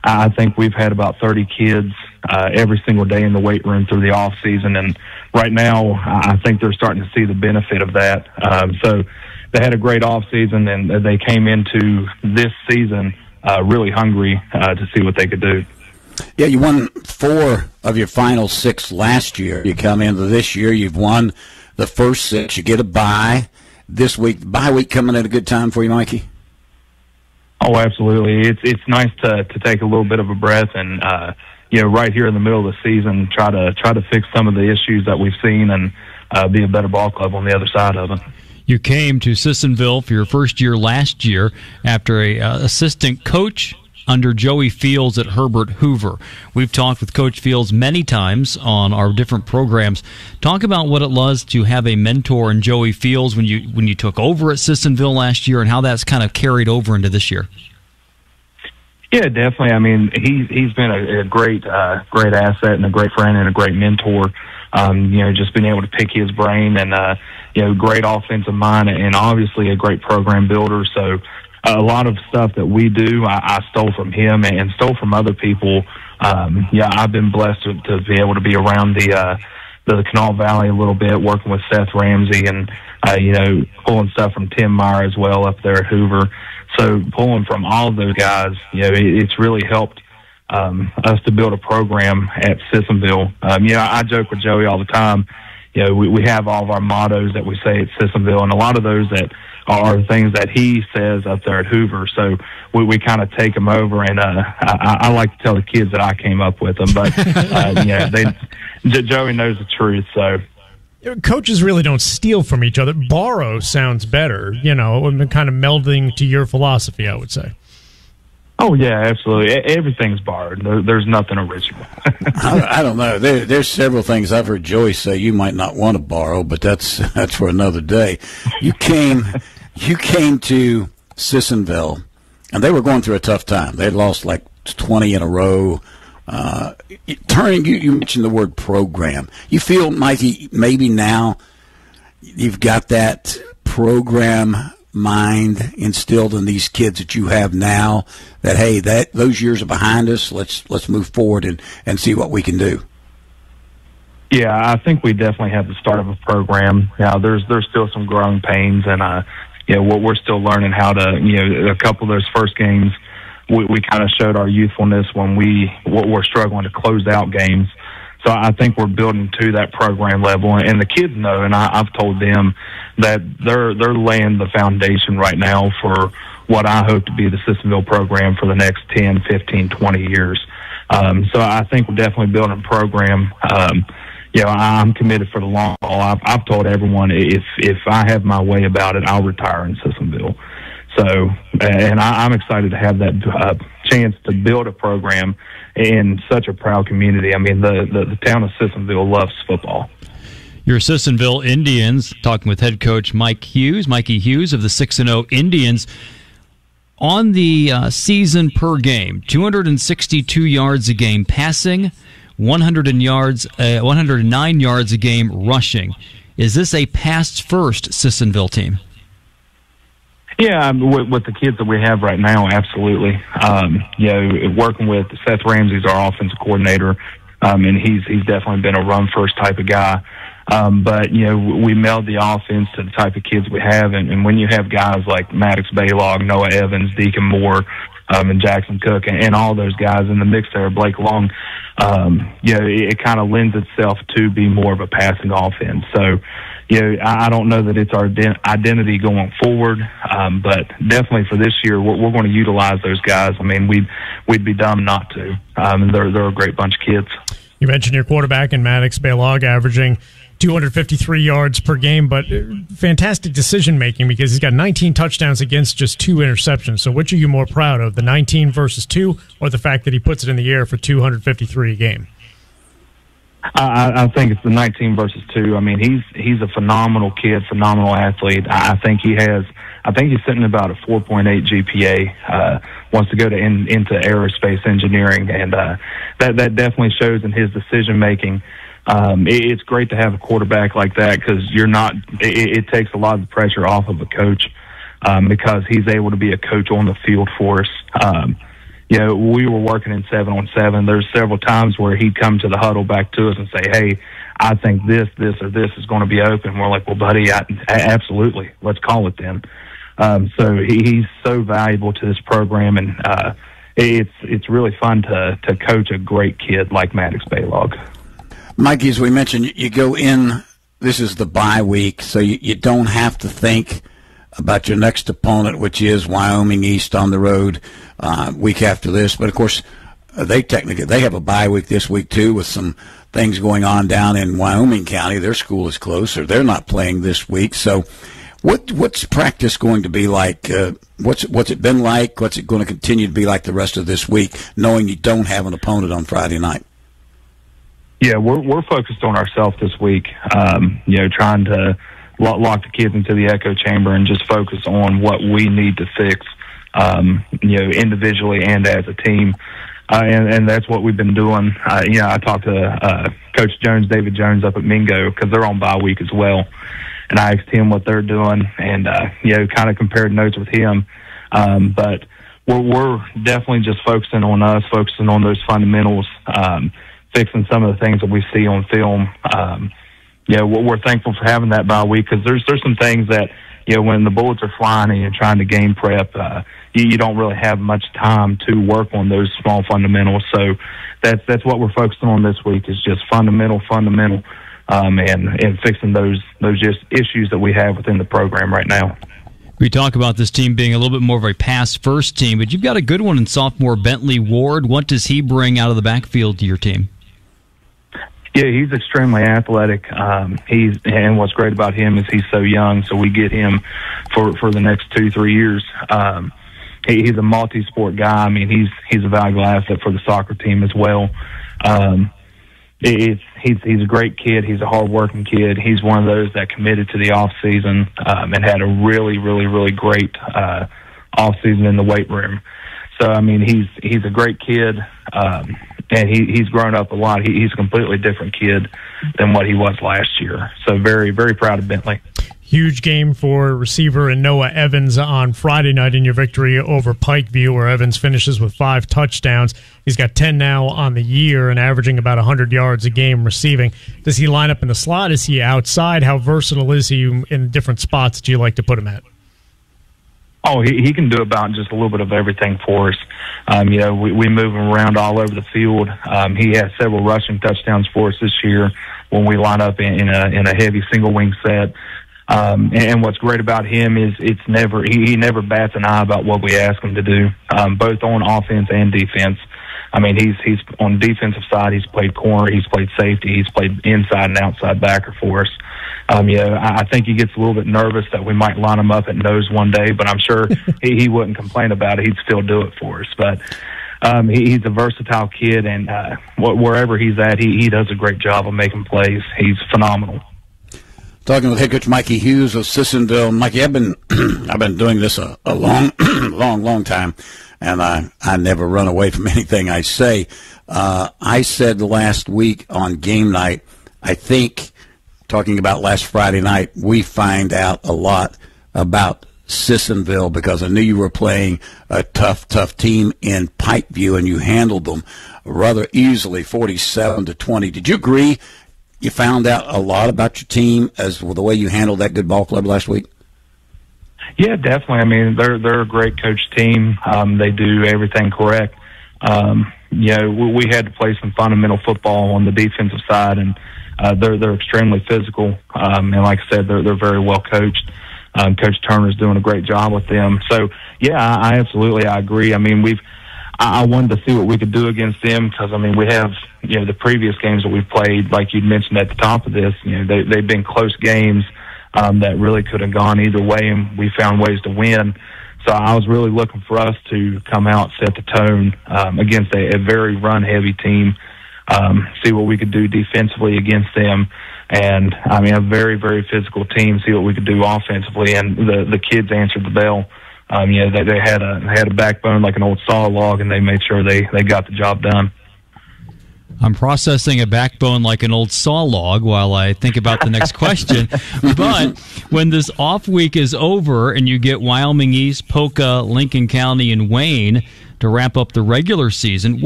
I think we've had about 30 kids every single day in the weight room through the off season, and right now I think they're starting to see the benefit of that. So they had a great off season, and they came into this season really hungry to see what they could do. Yeah, you won 4 of your final 6 last year. You come into this year, you've won the first 6. You get a bye this week. Bye week coming at a good time for you, Mikey? Oh, absolutely. It's nice to take a little bit of a breath and right here in the middle of the season, try to fix some of the issues that we've seen and be a better ball club on the other side of it. You came to Sissonville for your first year last year after a assistant coach under Joey Fields at Herbert Hoover. We've talked with Coach Fields many times on our different programs. Talk about what it was to have a mentor in Joey Fields when you took over at Sissonville last year, and how that's kind of carried over into this year. Yeah, definitely. I mean, he's been a great asset and a great friend and a great mentor. Just being able to pick his brain and great offensive mind and obviously a great program builder. So a lot of stuff that we do, I stole from him and stole from other people. I've been blessed to be able to be around the Kanawha Valley a little bit, working with Seth Ramsey and, pulling stuff from Tim Meyer as well up there at Hoover. So pulling from all of those guys, it's really helped us to build a program at Sissonville. I joke with Joey all the time. We have all of our mottos that we say at Sissonville, and a lot of those that are things that he says up there at Hoover. So we kind of take them over, and I like to tell the kids that I came up with them. But, Joey knows the truth, so. Coaches really don't steal from each other. Borrow sounds better, kind of melding to your philosophy, I would say. Oh, yeah, absolutely. Everything's borrowed. There's nothing original. I don't know. There's several things I've heard Joey say you might not want to borrow, but that's for another day. You came to Sissonville, and they were going through a tough time. They had lost like 20 in a row. You mentioned the word program. You feel, Mikey, maybe now you've got that program mind instilled in these kids that you have now, that hey, those years are behind us, let's move forward and see what we can do. Yeah, I think we definitely have the start of a program. There's still some growing pains, and we're still learning how to, a couple of those first games we kind of showed our youthfulness when we're struggling to close out games. So I think we're building to that program level, and the kids know, and I've told them that they're laying the foundation right now for what I hope to be the Sissonville program for the next 10, 15, 20 years. So I think we're definitely building a program. I'm committed for the long haul. I've told everyone if I have my way about it, I'll retire in Sissonville. So, and I'm excited to have that chance to build a program in such a proud community. I mean, the town of Sissonville loves football. Your Sissonville Indians, talking with head coach Mikey Hughes of the 6-0 Indians. On the season per game, 262 yards a game passing, 109 yards a game rushing. Is this a pass-first Sissonville team? Yeah, with the kids that we have right now, absolutely. Working with Seth Ramsey's our offensive coordinator, and he's definitely been a run-first type of guy. But we meld the offense to the type of kids we have, and when you have guys like Maddox Baylog, Noah Evans, Deacon Moore, and Jackson Cook, and all those guys in the mix there, Blake Long, it kind of lends itself to be more of a passing offense. So, I don't know that it's our identity going forward, but definitely for this year, we're going to utilize those guys. I mean, we'd be dumb not to. They're a great bunch of kids. You mentioned your quarterback in Maddox Baylog averaging 253 yards per game, but fantastic decision-making because he's got 19 touchdowns against just 2 interceptions. So which are you more proud of, the 19 versus 2 or the fact that he puts it in the air for 253 a game? I think it's the 19 versus 2. I mean, he's a phenomenal kid, phenomenal athlete. I think he's sitting about a 4.8 GPA. Wants to go into aerospace engineering, and that definitely shows in his decision making. It's great to have a quarterback like that because it takes a lot of the pressure off of a coach because he's able to be a coach on the field for us. we were working in 7-on-7. There's several times where he'd come to the huddle back to us and say, hey, I think this, or this is going to be open. We're like, well, buddy, absolutely. Let's call it then. So he's so valuable to this program, and it's really fun to coach a great kid like Maddox Baylog. Mikey, as we mentioned, you go in, this is the bye week, so you don't have to think about your next opponent, which is Wyoming East on the road week after this. But, of course, they have a bye week this week, too, with some things going on down in Wyoming County. Their school is closed, or they're not playing this week. So what's practice going to be like? What's it been like? What's it going to continue to be like the rest of this week, knowing you don't have an opponent on Friday night? Yeah, we're focused on ourselves this week, trying to lock the kids into the echo chamber and just focus on what we need to fix, individually and as a team. And that's what we've been doing. I talked to Coach Jones, David Jones up at Mingo, because they're on bye week as well. And I asked him what they're doing and, kind of compared notes with him. But we're definitely just focusing on us, focusing on those fundamentals, fixing some of the things that we see on film. We're thankful for having that bye week, because there's some things that, when the bullets are flying and you're trying to game prep, you don't really have much time to work on those small fundamentals. So that's what we're focusing on this week, is just fundamental, and fixing those just issues that we have within the program right now. We talk about this team being a little bit more of a pass-first team, but you've got a good one in sophomore Bentley Ward. What does he bring out of the backfield to your team? Yeah, he's extremely athletic. And what's great about him is he's so young, so we get him for the next 2-3 years. He's a multi-sport guy. I mean, he's a valuable asset for the soccer team as well. He's a great kid. He's a hard-working kid. He's one of those that committed to the off season and had a really, really, really great off season in the weight room. So I mean, he's a great kid, and he's grown up a lot. He's a completely different kid than what he was last year. So very, very proud of Bentley. Huge game for receiver and Noah Evans on Friday night in your victory over Pikeview, where Evans finishes with 5 touchdowns. He's got 10 now on the year and averaging about 100 yards a game receiving. Does he line up in the slot? Is he outside? How versatile is he in different spots that you like to put him at? Oh, he can do about just a little bit of everything for us. We move him around all over the field. He has several rushing touchdowns for us this year when we line up in a heavy single wing set. And what's great about him is he never bats an eye about what we ask him to do, both on offense and defense. I mean, he's on the defensive side. He's played corner. He's played safety. He's played inside and outside backer for us. I think he gets a little bit nervous that we might line him up at nose one day, but I'm sure he wouldn't complain about it. He'd still do it for us. But he's a versatile kid, and wherever he's at, he does a great job of making plays. He's phenomenal. Talking with head coach Mikey Hughes of Sissonville. Mikey, I've been doing this a long, long time, and I never run away from anything I say. I said last week on game night, I think, talking about last Friday night, we find out a lot about Sissonville because I knew you were playing a tough team in Pikeview, and you handled them rather easily, 47-20. Did you agree? You found out a lot about your team as the way you handled that good ball club last week? Yeah, definitely. I mean, they're a great coach team. They do everything correct. We had to play some fundamental football on the defensive side, and they're extremely physical. And like I said, they're very well coached. Coach Turner's doing a great job with them. So, yeah, I absolutely agree. I mean, I wanted to see what we could do against them because, I mean, we have, the previous games that we've played, like you mentioned at the top of this, they've been close games that really could have gone either way, and we found ways to win. So I was really looking for us to come out, set the tone against a very run-heavy team, see what we could do defensively against them. And, I mean, a very, very physical team, see what we could do offensively. And the kids answered the bell. They had a backbone like an old saw log, and they made sure they got the job done. I'm processing a backbone like an old saw log while I think about the next question. But when this off week is over and you get Wyoming East, Polka, Lincoln County, and Wayne, to wrap up the regular season.